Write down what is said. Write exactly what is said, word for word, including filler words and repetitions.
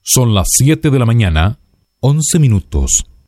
Son las siete de la mañana, once minutos.